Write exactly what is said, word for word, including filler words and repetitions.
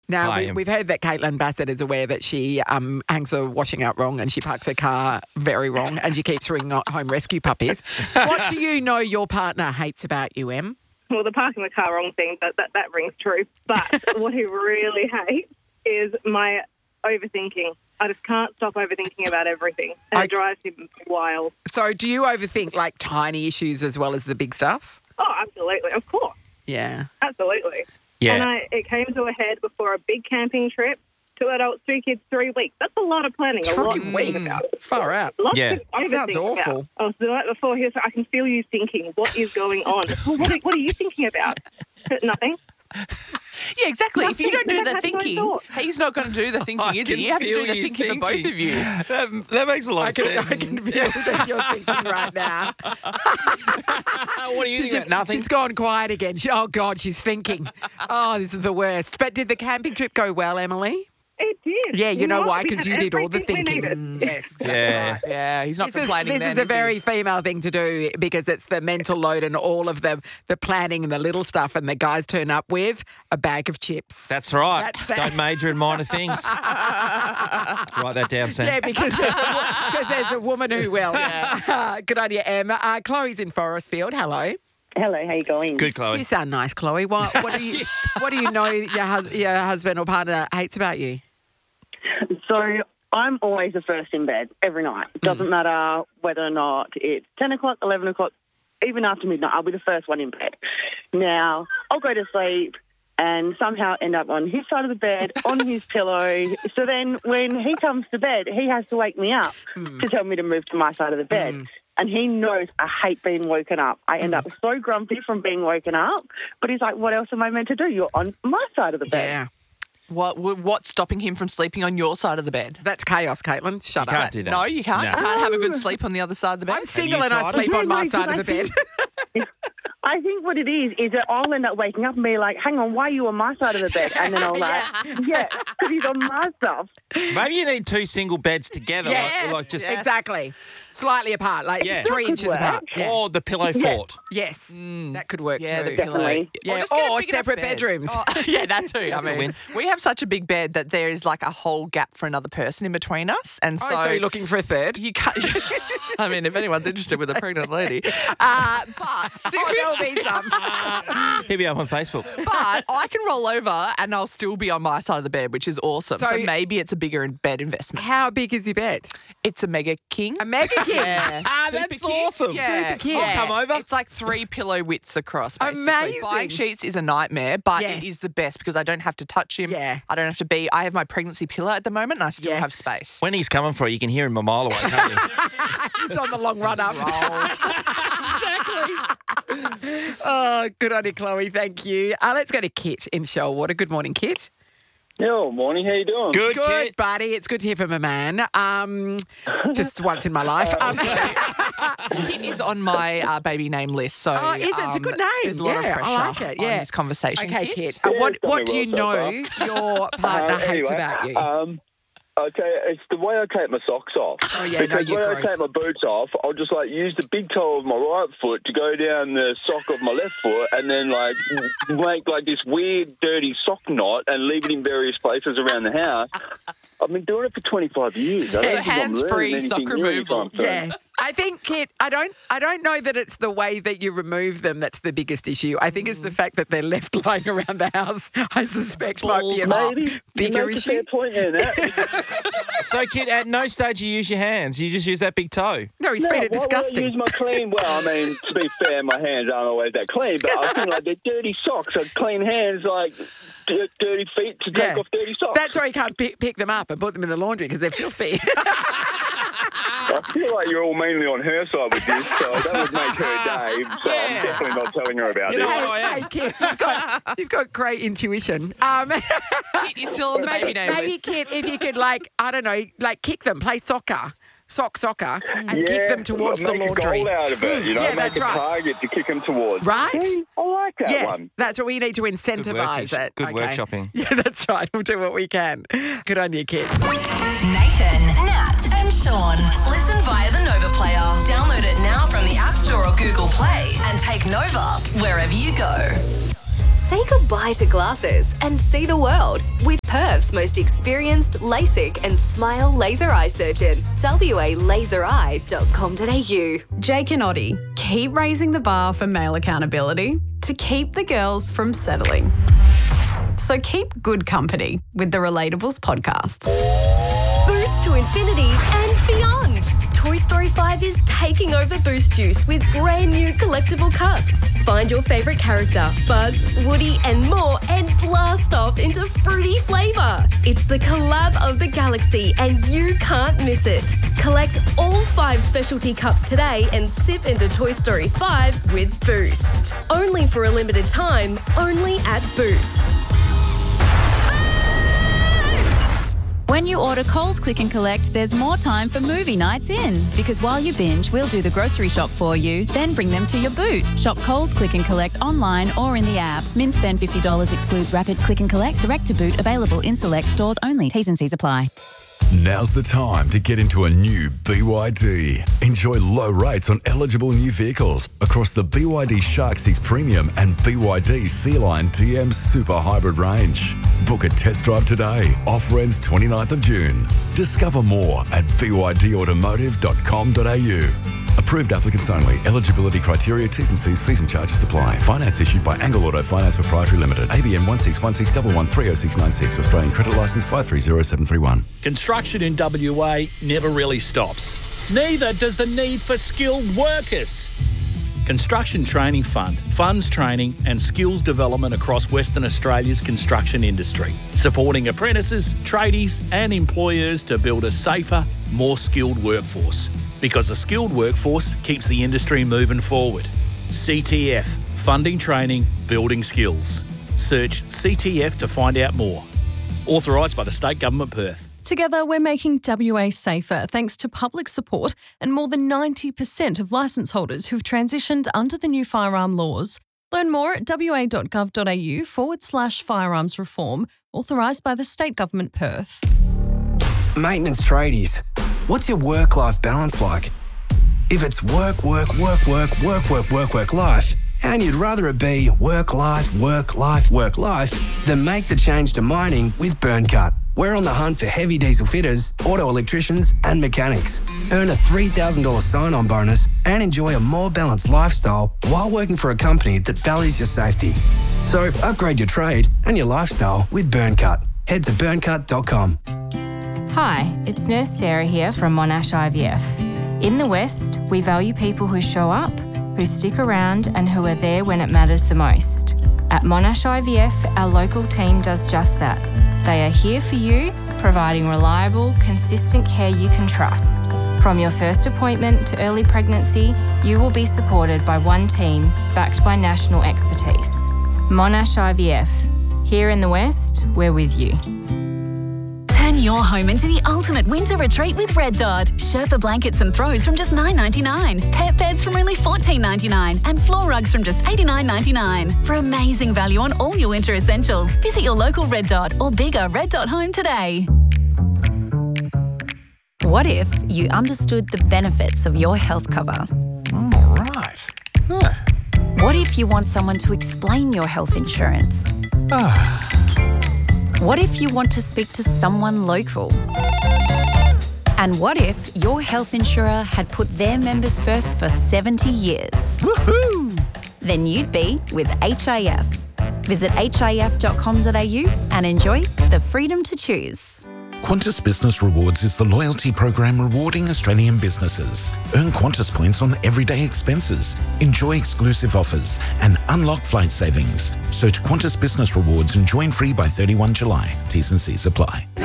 Now, I we, am. we've heard that Caitlin Bassett is aware that she um, hangs the washing out wrong and she parks her car very wrong and she keeps ringing home rescue puppies. What do you know your partner hates about you, Em? Well, the parking the car wrong thing, that, that, that rings true. But what he really hates is my overthinking. I just can't stop overthinking about everything. And I- it drives him wild. So do you overthink like tiny issues as well as the big stuff? Oh, absolutely. Of course. Yeah. Absolutely. Yeah. And I, it came to a head before a big camping trip. Two adults, two kids, three weeks. That's a lot of planning. A lot to Three think weeks. about. Far out. Lots Yeah. to overthink Sounds awful. About. I was the night before he was like, I can feel you thinking. What is going on? Well, what, are, what are you thinking about? Nothing. Yeah, exactly. If you don't do Nothing. the Never had no thinking, thought. he's not going to do the thinking, I is can he? You have to feel do the you thinking, for both of you. That, that makes a lot I of can, sense. I can feel that you're thinking right now. What do you think? She's, about Nothing. she's gone quiet again. She, oh, God, she's thinking. Oh, this is the worst. But did the camping trip go well, Emily? It did. Yeah, you know what? why? We Because had you did all the everything we thinking. needed. Yes. Yeah. Yeah, he's not This is, complaining this then, is a is he? very female thing to do because it's the mental load and all of the, the planning and the little stuff, and the guys turn up with a bag of chips. That's right. That's that. Don't major in minor things. Write that down, Sam. Yeah, because there's a, because there's a woman who will. Good on you, Em. Uh, Chloe's in Forestfield. Hello. Hello, how you going? Good, Chloe. You sound nice, Chloe. What, what do you What do you know your, hus- your husband or partner hates about you? So I'm always the first in bed every night. It doesn't Mm. matter whether or not it's ten o'clock, eleven o'clock, even after midnight, I'll be the first one in bed. Now, I'll go to sleep and somehow end up on his side of the bed, on his pillow. So then when he comes to bed, he has to wake me up Mm. to tell me to move to my side of the bed. And he knows I hate being woken up. I end up so grumpy from being woken up. But he's like, what else am I meant to do? You're on my side of the bed. Yeah. What, what's stopping him from sleeping on your side of the bed? That's chaos, Caitlin. Shut You up. can't do that. No, you can't. No. You can't have a good sleep on the other side of the bed. I'm single you and I tried sleep it? on my No, no, side of the bed. because I think what it is is that I'll end up waking up and be like, hang on, why are you on my side of the bed? And then I'll like, yeah, because he's on my stuff. Maybe you need two single beds together. Yeah. Like, like just Exactly. Slightly apart, like Yeah. three That could inches work. apart. Yeah. Or the pillow fort. Yes, that could work Yeah, too. the pillow. Definitely. Yeah, just get a or big enough separate bed. bedrooms. Oh, yeah, that too. That's I a mean, win. we have such a big bed that there is like a whole gap for another person in between us, and Oh, so, so you're looking for a third? you can't. I mean, if anyone's interested with a pregnant lady, uh, but Oh, seriously, there'll be some. Hit me up on Facebook. but I can roll over and I'll still be on my side of the bed, which is awesome. So, So- maybe it's a bigger bed investment. How big is your bed? It's a mega king. A mega king. Yeah. Ah, Super that's king. awesome. Yeah. Super king. I'll come over. It's like three pillow widths across, basically. Amazing. Buying sheets is a nightmare, but Yes. it is the best because I don't have to touch him. Yeah. I don't have to be... I have my pregnancy pillow at the moment and I still Yes. have space. When he's coming for you, you can hear him a mile away, can't you? It's on the long run up. exactly. Oh, good on you, Chloe. Thank you. Uh, let's go to Kit in Shellwater. Good morning, Kit. Yo, morning. How you doing? Good, Good, kid. buddy. It's good to hear from a man. Um, just once in my life. Um, It is on my uh, baby name list, so Oh, is it? It's a um, good name. There's a lot Yeah, of I pressure like it, on yeah. this conversation. okay, Kit. Kit. Uh, Yeah, what it's done what me do you well so know your partner Uh, hates anyway, about you? Um, okay, it's the way I take my socks off. Oh, yeah, no, because you're when gross. I take my boots off, I'll just like use the big toe of my right foot to go down the sock of my left foot, and then like make like this weird, dirty sock knot and leave it in various places around the house. I've been doing it for twenty-five years. I don't So think I'm hands-free learning sock anything new removal. anytime soon. Yes, I think, Kit. I don't. I don't know that it's the way that you remove them that's the biggest issue. I think it's the fact that they're left lying around the house. I suspect might be a Maybe you bigger make a issue. fair point there, Nat. So, kid, at no stage you use your hands. You just use that big toe. No, his No, feet are why would I disgusting. use my clean? Well, I mean, to be fair, my hands aren't always that clean, but I think like they're dirty socks. So clean hands, like d- dirty feet to take Yeah. off dirty socks. That's why you can't pick, pick them up and put them in the laundry because they're filthy. I feel like you're all mainly on her side with this, so that would make her day. So I'm definitely not telling her about You this. know what I am? Hey, Kit, you've got, you've got great intuition. Um, Kit, you're still on the maybe, baby name maybe list. Kit, if you could, like, I don't know, like kick them, play soccer, sock soccer, and yeah, kick them towards the make laundry. a goal out of it, you know, Yeah, make that's a right. target to kick them towards. Right? See, I like that Yes, one. that's what we need to Good incentivise work- it. Good Okay. workshopping. Yeah, that's right. We'll do what we can. Good on you, kids. Nathan, Nat, and Sean. Listen via the Nova Player. Download it now from the App Store or Google Play and take Nova wherever you go. Say goodbye to glasses and see the world with Perth's most experienced LASIK and Smile laser eye surgeon. w a laser eye dot com dot a u. Jake and Oddie, keep raising the bar for male accountability to keep the girls from settling. So keep good company with the Relatables podcast. Boost to infinity and beyond. Toy Story five is taking over Boost Juice with brand new collectible cups. Find your favourite character, Buzz, Woody and more, and blast off into fruity flavour. It's the collab of the galaxy and you can't miss it. Collect all five specialty cups today and sip into Toy Story five with Boost. Only for a limited time, only at Boost. When you order Coles Click and Collect, there's more time for movie nights in. Because while you binge, we'll do the grocery shop for you, then bring them to your boot. Shop Coles Click and Collect online or in the app. Min spend fifty dollars excludes rapid click and collect, direct to boot, available in select stores only. T's and C's apply. Now's the time to get into a new B Y D. Enjoy low rates on eligible new vehicles across the B Y D Shark six Premium and B Y D Sea Line D M Super Hybrid range. Book a test drive today. Offer ends twenty-ninth of June. Discover more at b y d automotive dot com dot a u. Approved applicants only. Eligibility criteria, T's and C's, fees and charges apply. Finance issued by Angle Auto Finance Proprietary Limited. A B N one six one six one one three oh six nine six. Australian credit licence five three zero seven three one. Construction in W A never really stops. Neither does the need for skilled workers. Construction Training Fund funds training and skills development across Western Australia's construction industry, supporting apprentices, tradies and employers to build a safer, more skilled workforce. Because a skilled workforce keeps the industry moving forward. C T F, funding training, building skills. Search C T F to find out more. Authorised by the State Government, Perth. Together, we're making W A safer thanks to public support and more than ninety percent of licence holders who've transitioned under the new firearm laws. Learn more at w a dot gov dot a u forward slash firearms reform, authorised by the State Government, Perth. Maintenance tradies, what's your work-life balance like? If it's work, work, work, work, work, work, work, work, life, and you'd rather it be work, life, work, life, work, life, then make the change to mining with BurnCut. We're on the hunt for heavy diesel fitters, auto electricians and mechanics. Earn a three thousand dollars sign-on bonus and enjoy a more balanced lifestyle while working for a company that values your safety. So upgrade your trade and your lifestyle with BurnCut. Head to burn cut dot com. Hi, it's Nurse Sarah here from Monash I V F. In the West, we value people who show up, who stick around and who are there when it matters the most. At Monash I V F, our local team does just that. They are here for you, providing reliable, consistent care you can trust. From your first appointment to early pregnancy, you will be supported by one team backed by national expertise. Monash I V F. Here in the West, we're with you. Turn your home into the ultimate winter retreat with Red Dot. Sherpa blankets and throws from just nine dollars ninety-nine. Pet beds from only fourteen dollars ninety-nine. And floor rugs from just eighty-nine dollars ninety-nine. For amazing value on all your winter essentials, visit your local Red Dot or bigger Red Dot home today. What if you understood the benefits of your health cover? All right. Huh. What if you want someone to explain your health insurance? Ah. What if you want to speak to someone local? And what if your health insurer had put their members first for seventy years? Woohoo! Then you'd be with H I F. Visit h i f dot com dot a u and enjoy the freedom to choose. Qantas Business Rewards is the loyalty program rewarding Australian businesses. Earn Qantas points on everyday expenses, enjoy exclusive offers, and unlock flight savings. Search Qantas Business Rewards and join free by thirty-first of July. T's and C's apply.